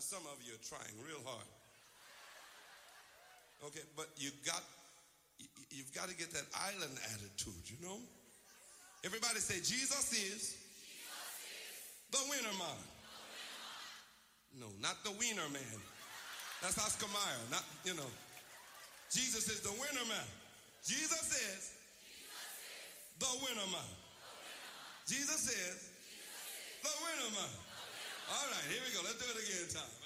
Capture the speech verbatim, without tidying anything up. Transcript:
some of you are trying real hard. Okay, but you got, you've got to get that island attitude, you know? Everybody say, Jesus is, Jesus is the winner man. The winner man. No, not the wiener man. That's Oscar Mayer, not, you know. Jesus is the winner man. Jesus is, Jesus is the winner man. The winner man. Jesus is, Jesus is the winner man. The winner man. All right, here we go. Let's do it again, time.